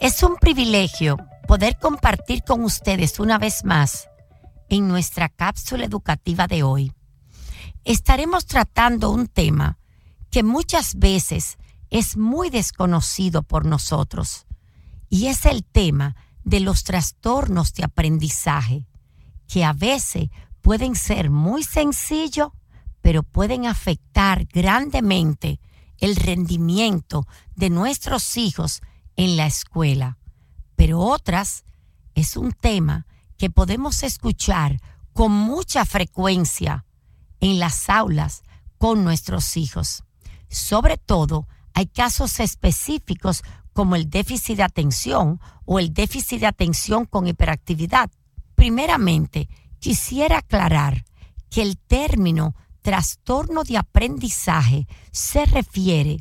Es un privilegio poder compartir con ustedes una vez más en nuestra cápsula educativa de hoy. Estaremos tratando un tema que muchas veces es muy desconocido por nosotros, y es el tema de los trastornos de aprendizaje, que a veces pueden ser muy sencillos, pero pueden afectar grandemente el rendimiento de nuestros hijos en la escuela. Pero otras es un tema que podemos escuchar con mucha frecuencia en las aulas con nuestros hijos. Sobre todo, hay casos específicos como el déficit de atención o el déficit de atención con hiperactividad. Primeramente, quisiera aclarar que el término trastorno de aprendizaje se refiere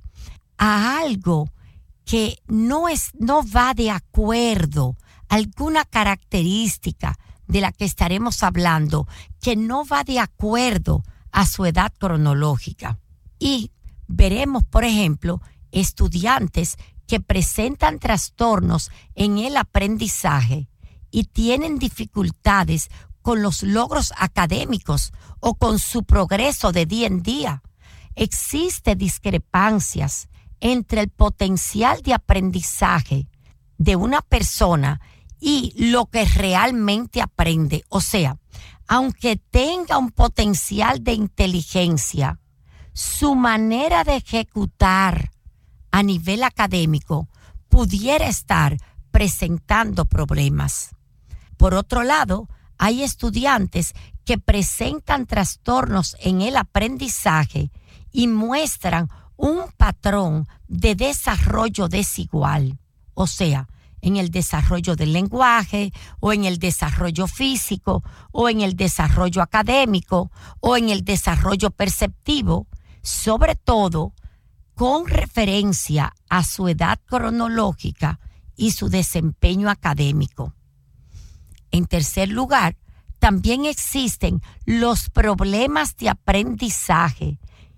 a algo que no va de acuerdo a alguna característica de la que estaremos hablando, que no va de acuerdo a su edad cronológica. Y veremos, por ejemplo, estudiantes que presentan trastornos en el aprendizaje y tienen dificultades con los logros académicos o con su progreso de día en día. Existen discrepancias entre el potencial de aprendizaje de una persona y lo que realmente aprende. O sea, aunque tenga un potencial de inteligencia, su manera de ejecutar a nivel académico pudiera estar presentando problemas. Por otro lado, hay estudiantes que presentan trastornos en el aprendizaje y muestran un patrón de desarrollo desigual, o sea, en el desarrollo del lenguaje, o en el desarrollo físico, o en el desarrollo académico, o en el desarrollo perceptivo, sobre todo con referencia a su edad cronológica y su desempeño académico. En tercer lugar, también existen los problemas de aprendizaje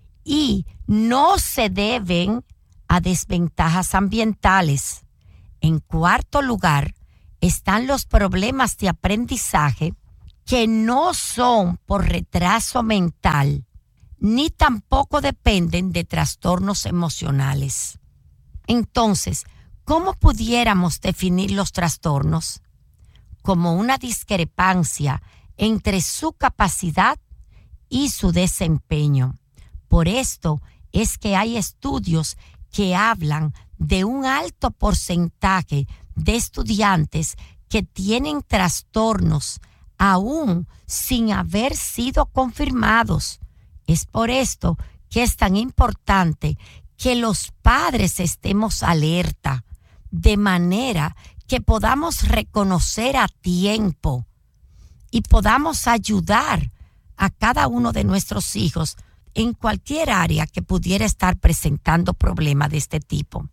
y no se deben a desventajas ambientales. En cuarto lugar, están los problemas de aprendizaje que no son por retraso mental, ni tampoco dependen de trastornos emocionales. Entonces, ¿cómo pudiéramos definir los trastornos? Como una discrepancia entre su capacidad y su desempeño. Por esto es que hay estudios que hablan de un alto porcentaje de estudiantes que tienen trastornos aún sin haber sido confirmados. Es por esto que es tan importante que los padres estemos alerta, de manera que podamos reconocer a tiempo y podamos ayudar a cada uno de nuestros hijos en cualquier área que pudiera estar presentando problemas de este tipo.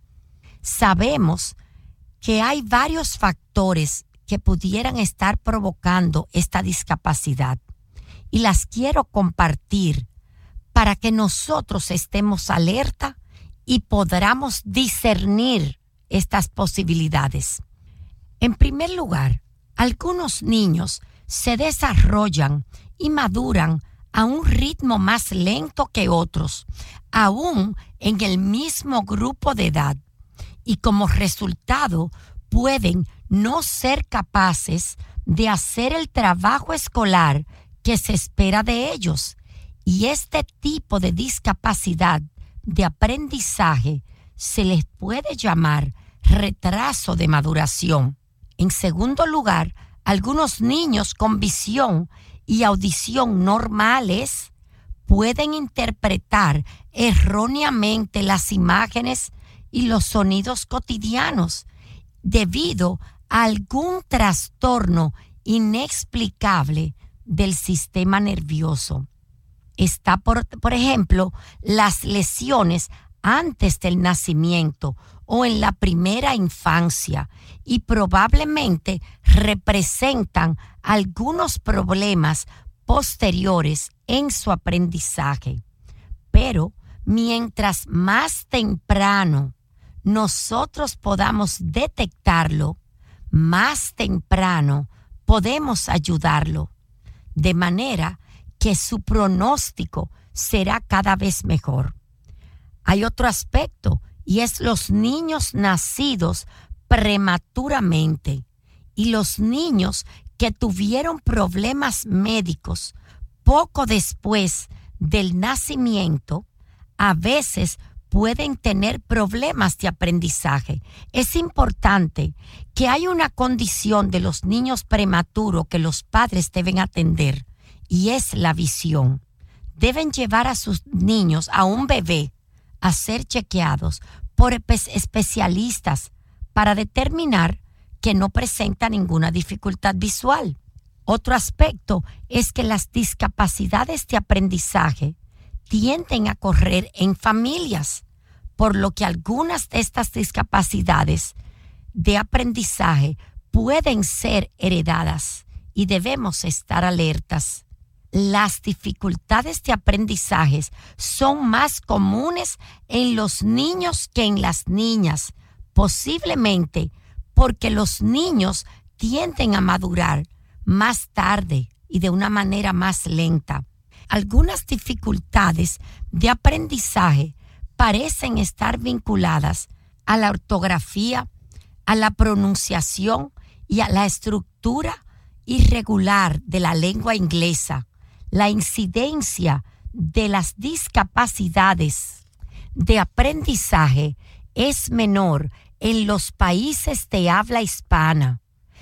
Sabemos que hay varios factores que pudieran estar provocando esta discapacidad y las quiero compartir para que nosotros estemos alerta y podamos discernir estas posibilidades. En primer lugar, algunos niños se desarrollan y maduran a un ritmo más lento que otros, aún en el mismo grupo de edad, y como resultado pueden no ser capaces de hacer el trabajo escolar que se espera de ellos. Y este tipo de discapacidad de aprendizaje se les puede llamar retraso de maduración. En segundo lugar, algunos niños con visión y audición normales pueden interpretar erróneamente las imágenes y los sonidos cotidianos debido a algún trastorno inexplicable del sistema nervioso. Está, por ejemplo, las lesiones antes del nacimiento o en la primera infancia y probablemente representan algunos problemas posteriores en su aprendizaje. Pero mientras más temprano nosotros podamos detectarlo más temprano, podemos ayudarlo, de manera que su pronóstico será cada vez mejor. Hay otro aspecto, y es los niños nacidos prematuramente y los niños que tuvieron problemas médicos poco después del nacimiento, a veces pueden tener problemas de aprendizaje. Es importante que hay una condición de los niños prematuros que los padres deben atender, y es la visión. Deben llevar a sus niños, a un bebé, a ser chequeados por especialistas para determinar que no presenta ninguna dificultad visual. Otro aspecto es que las discapacidades de aprendizaje tienden a correr en familias, por lo que algunas de estas discapacidades de aprendizaje pueden ser heredadas y debemos estar alertas. Las dificultades de aprendizaje son más comunes en los niños que en las niñas, posiblemente porque los niños tienden a madurar más tarde y de una manera más lenta. Algunas dificultades de aprendizaje parecen estar vinculadas a la ortografía, a la pronunciación y a la estructura irregular de la lengua inglesa. La incidencia de las discapacidades de aprendizaje es menor en los países de habla hispana,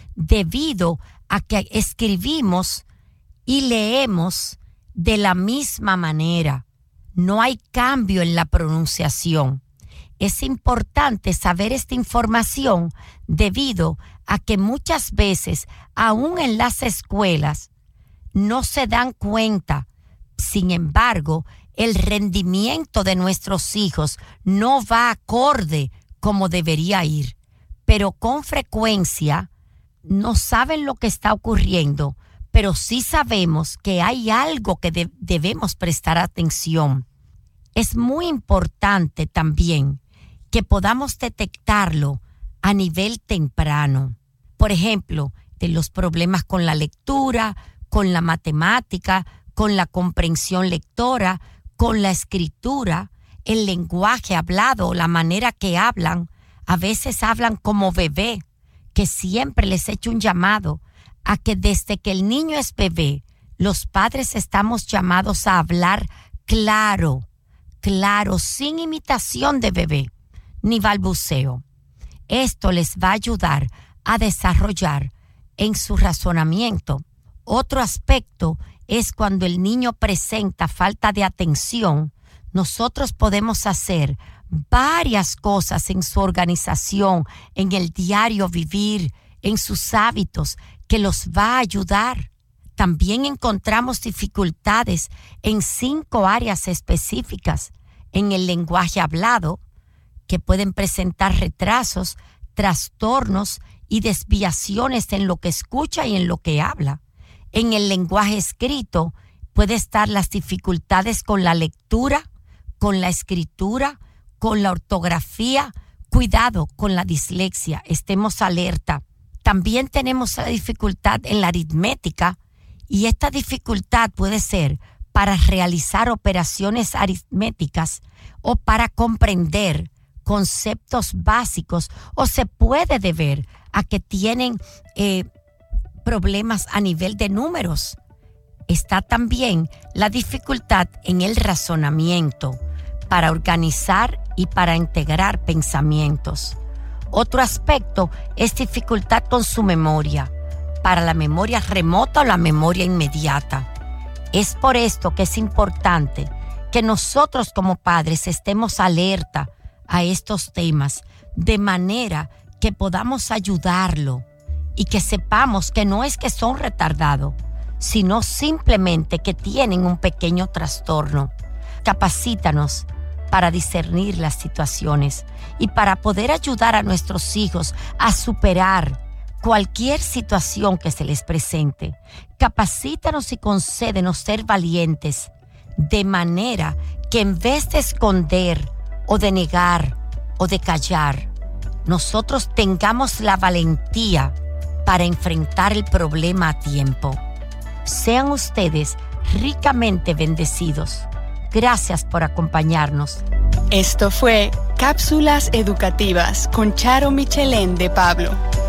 debido a que escribimos y leemos de la misma manera. No hay cambio en la pronunciación. Es importante saber esta información debido a que muchas veces, aún en las escuelas, no se dan cuenta. Sin embargo, el rendimiento de nuestros hijos no va acorde como debería ir, pero con frecuencia no saben lo que está ocurriendo, pero sí sabemos que hay algo que debemos prestar atención. Es muy importante también que podamos detectarlo a nivel temprano. Por ejemplo, de los problemas con la lectura, con la matemática, con la comprensión lectora, con la escritura, el lenguaje hablado, la manera que hablan. A veces hablan como bebé, que siempre les he hecho un llamado a que desde que el niño es bebé, los padres estamos llamados a hablar claro, sin imitación de bebé, ni balbuceo. Esto les va a ayudar a desarrollar en su razonamiento. Otro aspecto es cuando el niño presenta falta de atención. Nosotros podemos hacer varias cosas en su organización, en el diario vivir, en sus hábitos, que los va a ayudar. También encontramos dificultades en 5 áreas específicas. En el lenguaje hablado, que pueden presentar retrasos, trastornos y desviaciones en lo que escucha y en lo que habla. En el lenguaje escrito puede estar las dificultades con la lectura, con la escritura, con la ortografía. Cuidado con la dislexia, estemos alerta. También tenemos la dificultad en la aritmética, y esta dificultad puede ser para realizar operaciones aritméticas o para comprender conceptos básicos, o se puede deber a que tienen problemas a nivel de números. Está también la dificultad en el razonamiento, para organizar y para integrar pensamientos. Otro aspecto es dificultad con su memoria, para la memoria remota o la memoria inmediata. Es por esto que es importante que nosotros como padres estemos alerta a estos temas, de manera que podamos ayudarlo y que sepamos que no es que son retardados, sino simplemente que tienen un pequeño trastorno. Capacítanos para discernir las situaciones y para poder ayudar a nuestros hijos a superar cualquier situación que se les presente. Capacítanos y concédenos ser valientes, de manera que en vez de esconder o de negar o de callar, nosotros tengamos la valentía para enfrentar el problema a tiempo. Sean ustedes ricamente bendecidos. Gracias por acompañarnos. Esto fue Cápsulas Educativas con Charo Michelén de Pablo.